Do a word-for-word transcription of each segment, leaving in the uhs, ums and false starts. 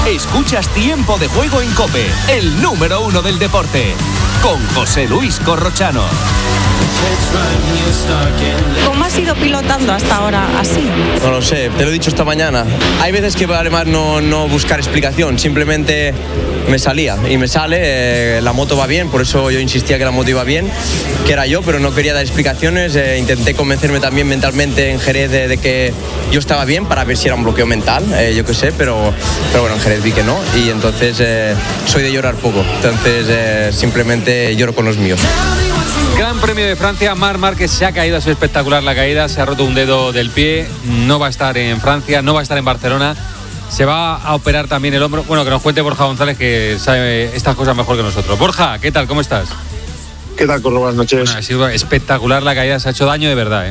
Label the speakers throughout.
Speaker 1: Escuchas Tiempo de Juego en COPE, el número uno del deporte, con José Luis Corrochano.
Speaker 2: ¿Cómo has ido pilotando hasta ahora así?
Speaker 3: No lo sé, te lo he dicho esta mañana. Hay veces que además no, no buscar explicación, simplemente me salía y me sale, eh, la moto va bien, por eso yo insistía que la moto iba bien, que era yo, pero no quería dar explicaciones. eh, intenté convencerme también mentalmente en Jerez de, de que yo estaba bien para ver si era un bloqueo mental, eh, yo qué sé, pero, pero bueno, en Jerez vi que no y entonces eh, soy de llorar poco, entonces eh, simplemente lloro con los míos.
Speaker 4: Gran Premio de Francia, Marc Márquez se ha caído, ha sido espectacular la caída, se ha roto un dedo del pie, no va a estar en Francia, no va a estar en Barcelona, se va a operar también el hombro. Bueno, que nos cuente Borja González, que sabe estas cosas mejor que nosotros. Borja, ¿qué tal? ¿Cómo estás?
Speaker 5: ¿Qué tal, Corro? Buenas noches.
Speaker 4: Bueno, ha sido espectacular la caída, se ha hecho daño de verdad, ¿eh?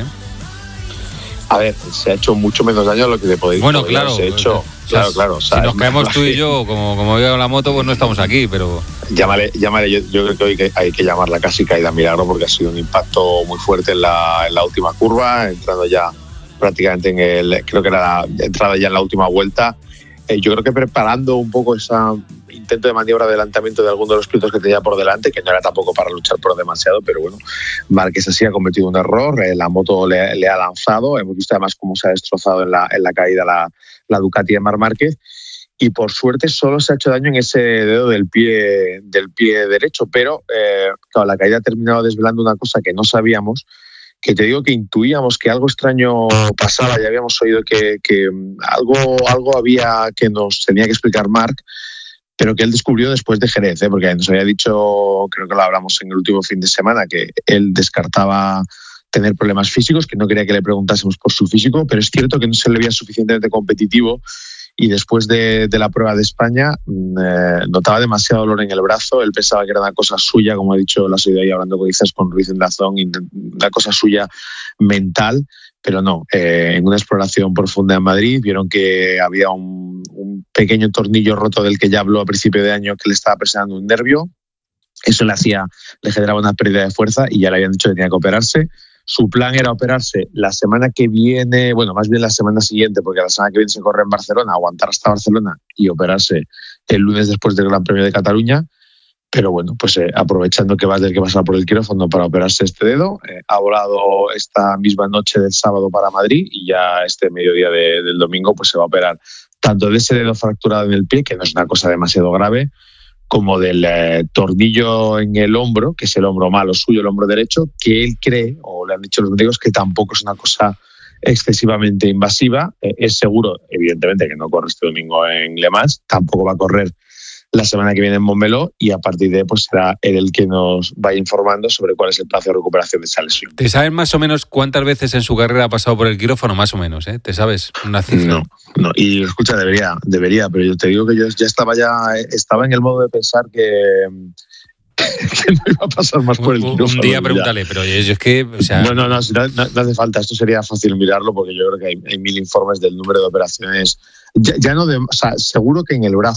Speaker 5: A ver, se ha hecho mucho menos daño de lo que te podéis.
Speaker 4: Bueno, claro.
Speaker 5: Se ha hecho,
Speaker 4: o sea,
Speaker 5: claro, claro. O sea,
Speaker 4: si nos caemos tú y yo, como, como veo la moto, pues no estamos aquí, pero...
Speaker 5: Llámale, llámale yo, yo creo que hoy que hay que llamarla casi caída milagro, porque ha sido un impacto muy fuerte en la, en la última curva, entrando ya prácticamente en el... Creo que era la entrada ya en la última vuelta. Eh, yo creo que preparando un poco ese intento de maniobra de adelantamiento de alguno de los pilotos que tenía por delante, que no era tampoco para luchar por demasiado, pero bueno, Márquez así ha cometido un error, eh, la moto le, le ha lanzado, hemos visto además cómo se ha destrozado en la, en la caída la, la Ducati de Marc Márquez, y por suerte solo se ha hecho daño en ese dedo del pie, del pie derecho, pero eh, claro, la caída ha terminado desvelando una cosa que no sabíamos, que te digo que intuíamos que algo extraño pasaba, ya habíamos oído que, que algo, algo había que nos tenía que explicar Marc, pero que él descubrió después de Jerez, ¿eh? Porque nos había dicho, creo que lo hablamos en el último fin de semana, que él descartaba tener problemas físicos, que no quería que le preguntásemos por su físico, pero es cierto que no se le veía suficientemente competitivo y después de, de la prueba de España eh, notaba demasiado dolor en el brazo. Él pensaba que era una cosa suya, como ha dicho, la soy ahí hablando con, quizás con Ruiz en Dazón, una cosa suya mental, pero no. Eh, en una exploración profunda en Madrid vieron que había un, un pequeño tornillo roto del que ya habló a principio de año, que le estaba presionando un nervio. Eso le hacía, le generaba una pérdida de fuerza y ya le habían dicho que tenía que operarse. Su plan era operarse la semana que viene, bueno, más bien la semana siguiente, porque la semana que viene se corre en Barcelona, aguantar hasta Barcelona y operarse el lunes después del Gran Premio de Cataluña. Pero bueno, pues eh, aprovechando que va a tener que pasar por el quirófano para operarse este dedo, eh, ha volado esta misma noche del sábado para Madrid y ya este mediodía de, del domingo pues se va a operar tanto de ese dedo fracturado en el pie, que no es una cosa demasiado grave, como del eh, tornillo en el hombro, que es el hombro malo suyo, el hombro derecho, que él cree, o le han dicho los médicos, que tampoco es una cosa excesivamente invasiva. Eh, es seguro, evidentemente, que no corre este domingo en Le Mans, tampoco va a correr la semana que viene en Montmeló y a partir de ahí pues será él el que nos vaya informando sobre cuál es el plazo de recuperación de esa lesión.
Speaker 4: ¿Te sabes más o menos cuántas veces en su carrera ha pasado por el quirófano? Más o menos, ¿eh? ¿Te sabes una cifra?
Speaker 5: No, no. Y escucha, debería, debería, pero yo te digo que yo ya estaba ya estaba en el modo de pensar que, que no iba a pasar más por el quirófano.
Speaker 4: Un día pregúntale, pero yo es que... O sea...
Speaker 5: No, no, no, no, no hace falta. Esto sería fácil mirarlo porque yo creo que hay, hay mil informes del número de operaciones. Ya, ya no de, o sea, seguro que en el brazo